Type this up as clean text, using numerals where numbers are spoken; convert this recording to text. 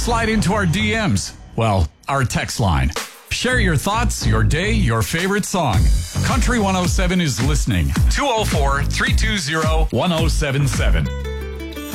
slide into our DMs. Well, our text line. Share your thoughts, your day, your favorite song. Country 107 is listening. 204-320-1077.